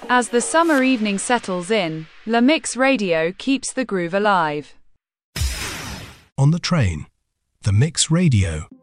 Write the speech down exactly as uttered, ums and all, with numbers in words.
As the summer evening settles in, La Mix Radio keeps the groove alive. On the train, The Mix Radio.